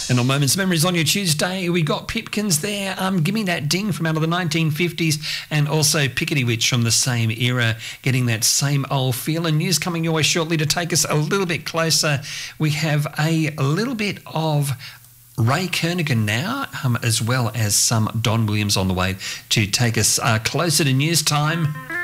And on Moments Memories on your Tuesday, we got Pipkins there. Give Me That Ding from out of the 1950s, and also Pickety Witch from the same era, getting that same old feel. And news coming your way shortly to take us a little bit closer. We have a little bit of Ray Kernigan now, as well as some Don Williams on the way to take us closer to news time.